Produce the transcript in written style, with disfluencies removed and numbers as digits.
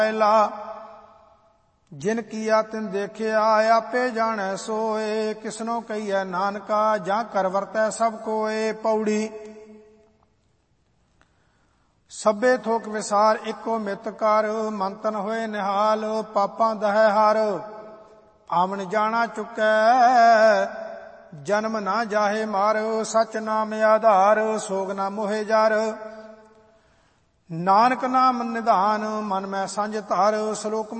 ਲਾ। ਜਿਨ ਕੀਆ ਤਿਨ ਦੇਖਿਆ ਆਪੇ ਜਾਣੈ ਸੋਏ। ਕਿਸਨੋ ਕਹੀਐ ਨਾਨਕਾ ਜਾਂ ਕਰ ਵਰਤੈ ਸਭ ਕੋਏ। ਪੌੜੀ। ਸਭੇ ਥੋਕ ਵਿਸਾਰ ਇੱਕੋ ਮਿਤ ਕਰ। ਮਨ ਤਨ ਹੋਏ ਨਿਹਾਲ ਪਾਪਾਂ ਦਹੈ ਹਰ। ਆਵਣ ਜਾਣਾ ਚੁੱਕੈ ਜਨਮ ਨਾ ਜਾਹੇ ਮਾਰ। ਸਚ ਨਾਮ ਆਧਾਰ ਸੋਗ ਨਾ ਮੋਹੇ ਜਰ। ਨਾਨਕ ਨਾਮ ਨਿਧਾਨ ਮਨ ਮੈਂ ਸਾਂਝ ਧਰ। ਸ਼ਲੋਕ